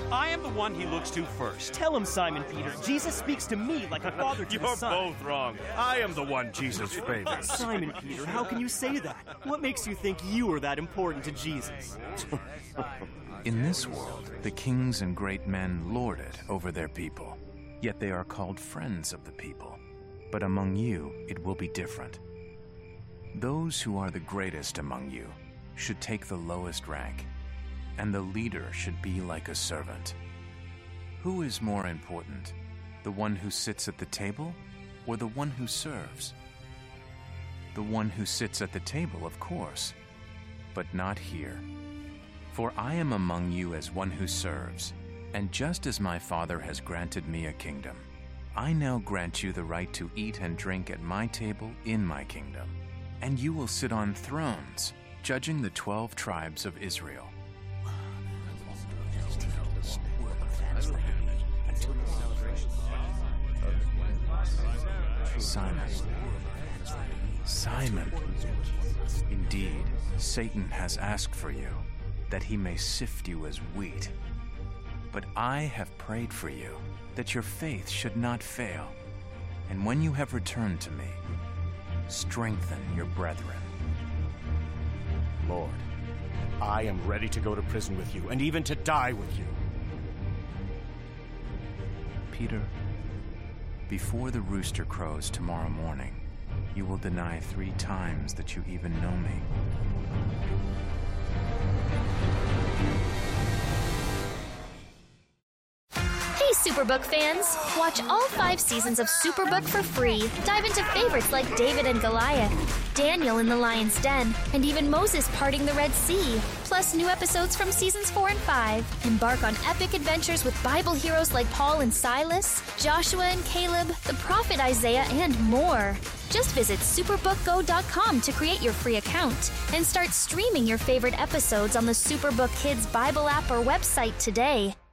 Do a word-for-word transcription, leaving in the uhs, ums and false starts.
I am the one he looks to first. Tell him, Simon Peter. Jesus speaks to me like a father to You're the son. both wrong. I am the one Jesus favors. Simon Peter, how can you say that? What makes you think you are that important to Jesus? In this world, the kings and great men lord it over their people, yet they are called friends of the people. But among you, it will be different. Those who are the greatest among you should take the lowest rank, and the leader should be like a servant. Who is more important, the one who sits at the table or the one who serves? The one who sits at the table, of course, but not here. For I am among you as one who serves, and just as my Father has granted me a kingdom, I now grant you the right to eat and drink at my table in my kingdom, and you will sit on thrones, judging the twelve tribes of Israel. Simon, Simon, indeed, Satan has asked for you, that he may sift you as wheat. But I have prayed for you, that your faith should not fail. And when you have returned to me, strengthen your brethren. Lord, I am ready to go to prison with you, and even to die with you. Peter, before the rooster crows tomorrow morning, you will deny three times that you even know me. Superbook fans, watch all five seasons of Superbook for free. Dive into favorites like David and Goliath, Daniel in the Lion's Den, and even Moses parting the Red Sea. Plus new episodes from seasons four and five. Embark on epic adventures with Bible heroes like Paul and Silas, Joshua and Caleb, the prophet Isaiah, and more. Just visit superbook go dot com to create your free account and start streaming your favorite episodes on the Superbook Kids Bible app or website today.